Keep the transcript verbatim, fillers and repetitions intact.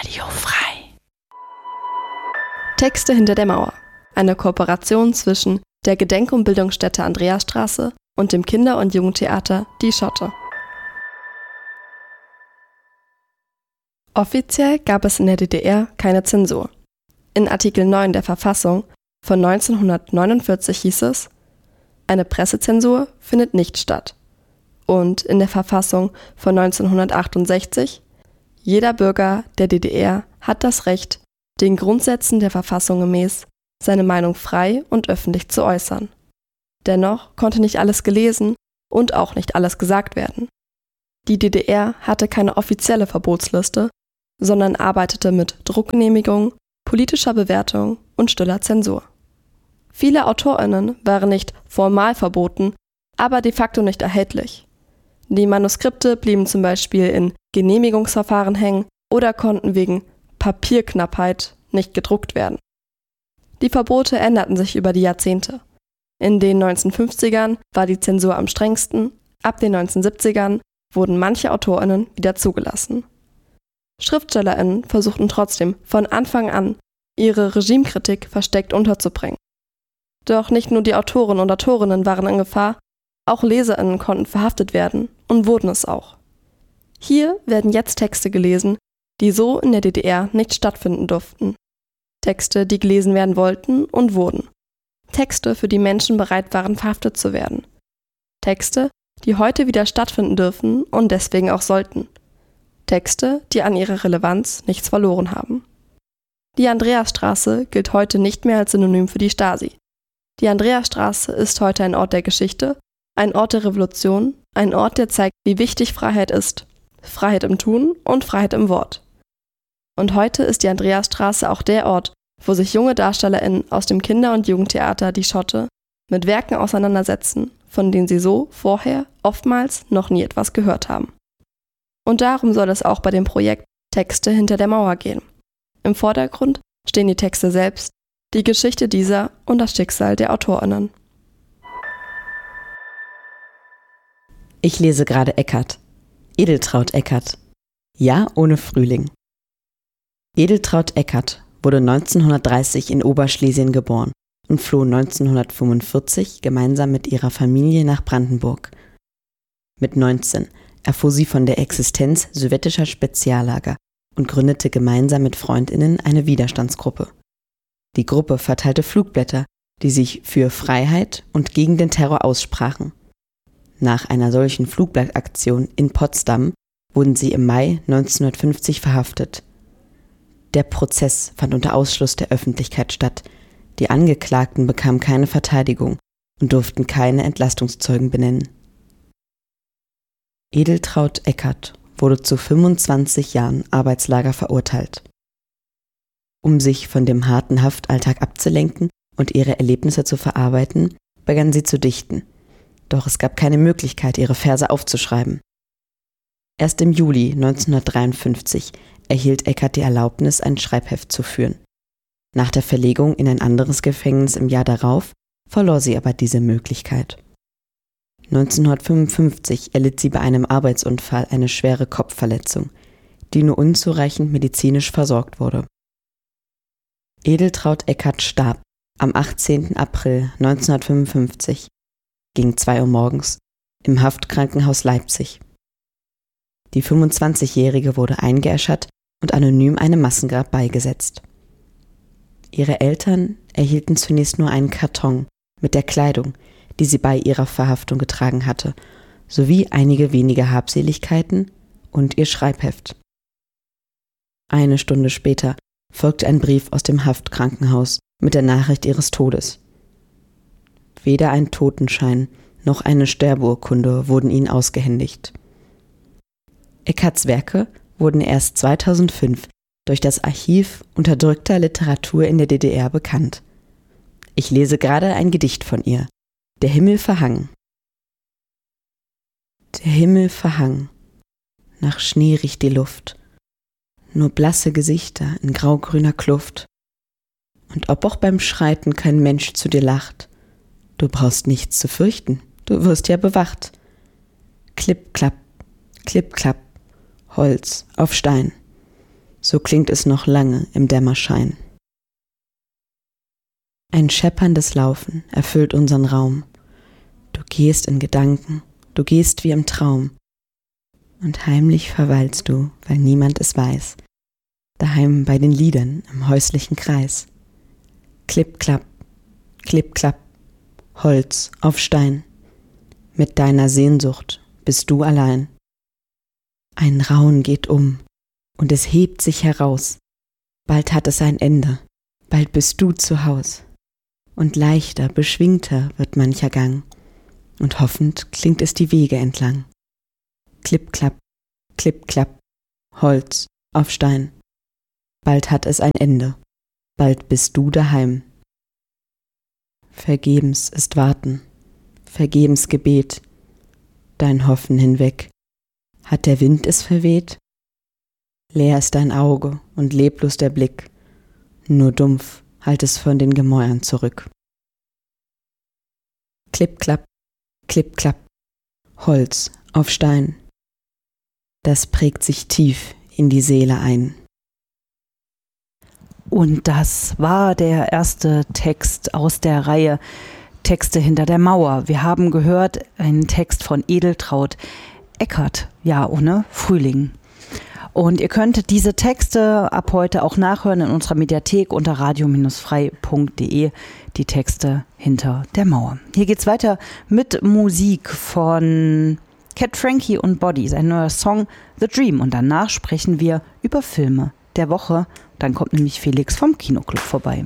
Radio frei. Texte hinter der Mauer. Eine Kooperation zwischen der Gedenk- und Bildungsstätte Andreasstraße und dem Kinder- und Jugendtheater Die Schotte. Offiziell gab es in der D D R keine Zensur. In Artikel neun der Verfassung von neunzehnhundertneunundvierzig hieß es: Eine Pressezensur findet nicht statt. Und in der Verfassung von neunzehnhundertachtundsechzig: Jeder Bürger der D D R hat das Recht, den Grundsätzen der Verfassung gemäß seine Meinung frei und öffentlich zu äußern. Dennoch konnte nicht alles gelesen und auch nicht alles gesagt werden. Die D D R hatte keine offizielle Verbotsliste, sondern arbeitete mit Druckgenehmigung, politischer Bewertung und stiller Zensur. Viele AutorInnen waren nicht formal verboten, aber de facto nicht erhältlich. Die Manuskripte blieben zum Beispiel in Genehmigungsverfahren hängen oder konnten wegen Papierknappheit nicht gedruckt werden. Die Verbote änderten sich über die Jahrzehnte. In den neunzehnhundertfünfzigern war die Zensur am strengsten, ab den neunzehnhundertsiebzigern wurden manche AutorInnen wieder zugelassen. SchriftstellerInnen versuchten trotzdem von Anfang an, ihre Regimekritik versteckt unterzubringen. Doch nicht nur die Autoren und Autorinnen waren in Gefahr, auch LeserInnen konnten verhaftet werden und wurden es auch. Hier werden jetzt Texte gelesen, die so in der D D R nicht stattfinden durften. Texte, die gelesen werden wollten und wurden. Texte, für die Menschen bereit waren, verhaftet zu werden. Texte, die heute wieder stattfinden dürfen und deswegen auch sollten. Texte, die an ihrer Relevanz nichts verloren haben. Die Andreasstraße gilt heute nicht mehr als Synonym für die Stasi. Die Andreasstraße ist heute ein Ort der Geschichte, ein Ort der Revolution, ein Ort, der zeigt, wie wichtig Freiheit ist. Freiheit im Tun und Freiheit im Wort. Und heute ist die Andreasstraße auch der Ort, wo sich junge DarstellerInnen aus dem Kinder- und Jugendtheater Die Schotte mit Werken auseinandersetzen, von denen sie so vorher oftmals noch nie etwas gehört haben. Und darum soll es auch bei dem Projekt Texte hinter der Mauer gehen. Im Vordergrund stehen die Texte selbst, die Geschichte dieser und das Schicksal der AutorInnen. Ich lese gerade Eckart. Edeltraud Eckart. Ja ohne Frühling. Edeltraud Eckart wurde neunzehnhundertdreißig in Oberschlesien geboren und floh neunzehnhundertfünfundvierzig gemeinsam mit ihrer Familie nach Brandenburg. Mit neunzehn erfuhr sie von der Existenz sowjetischer Speziallager und gründete gemeinsam mit FreundInnen eine Widerstandsgruppe. Die Gruppe verteilte Flugblätter, die sich für Freiheit und gegen den Terror aussprachen. Nach einer solchen Flugblattaktion in Potsdam wurden sie im Mai neunzehnhundertfünfzig verhaftet. Der Prozess fand unter Ausschluss der Öffentlichkeit statt. Die Angeklagten bekamen keine Verteidigung und durften keine Entlastungszeugen benennen. Edeltraud Eckart wurde zu fünfundzwanzig Jahren Arbeitslager verurteilt. Um sich von dem harten Haftalltag abzulenken und ihre Erlebnisse zu verarbeiten, begann sie zu dichten. Doch es gab keine Möglichkeit, ihre Verse aufzuschreiben. Erst im Juli neunzehnhundertdreiundfünfzig erhielt Eckart die Erlaubnis, ein Schreibheft zu führen. Nach der Verlegung in ein anderes Gefängnis im Jahr darauf verlor sie aber diese Möglichkeit. neunzehnhundertfünfundfünfzig erlitt sie bei einem Arbeitsunfall eine schwere Kopfverletzung, die nur unzureichend medizinisch versorgt wurde. Edeltraud Eckart starb am achtzehnten April neunzehnhundertfünfundfünfzig gegen zwei Uhr morgens im Haftkrankenhaus Leipzig. Die fünfundzwanzigjährige wurde eingeäschert und anonym einem Massengrab beigesetzt. Ihre Eltern erhielten zunächst nur einen Karton mit der Kleidung, die sie bei ihrer Verhaftung getragen hatte, sowie einige wenige Habseligkeiten und ihr Schreibheft. Eine Stunde später folgte ein Brief aus dem Haftkrankenhaus mit der Nachricht ihres Todes. Weder ein Totenschein noch eine Sterbeurkunde wurden ihnen ausgehändigt. Eckarts Werke wurden erst zweitausendfünf durch das Archiv unterdrückter Literatur in der D D R bekannt. Ich lese gerade ein Gedicht von ihr. Der Himmel verhangen. Der Himmel verhangen. Nach Schnee riecht die Luft. Nur blasse Gesichter in graugrüner Kluft. Und ob auch beim Schreiten kein Mensch zu dir lacht, du brauchst nichts zu fürchten, du wirst ja bewacht. Klipp, klapp, klipp, klapp, Holz auf Stein. so klingt es noch lange im Dämmerschein. Ein schepperndes Laufen erfüllt unseren Raum. Du gehst in Gedanken, du gehst wie im Traum. Und heimlich verweilst du, weil niemand es weiß, daheim bei den Liedern im häuslichen Kreis. Klipp, klapp, klipp, klapp, Holz auf Stein. Mit deiner Sehnsucht bist du allein. Ein Raunen geht um und es hebt sich heraus. Bald hat es ein Ende, bald bist du zu Haus. Und leichter, beschwingter wird mancher Gang. Und hoffend klingt es die Wege entlang. Klipp, klapp, klipp, klapp, Holz auf Stein. Bald hat es ein Ende, bald bist du daheim. Vergebens ist Warten, vergebens Gebet, dein Hoffen hinweg. Hat der Wind es verweht? Leer ist dein Auge und leblos der Blick, nur dumpf halt es von den Gemäuern zurück. Klipp, klapp, klipp, klapp, Holz auf Stein. Das prägt sich tief in die Seele ein. Und das war der erste Text aus der Reihe Texte hinter der Mauer. Wir haben gehört einen Text von Edeltraud Eckert, ja, ohne Frühling. Und ihr könnt diese Texte ab heute auch nachhören in unserer Mediathek unter radio frei punkt de, die Texte hinter der Mauer. Hier geht's weiter mit Musik von Cat Frankie und Bodies, ein neuer Song, The Dream. Und danach sprechen wir über Filme der Woche. Dann kommt nämlich Felix vom Kinoclub vorbei.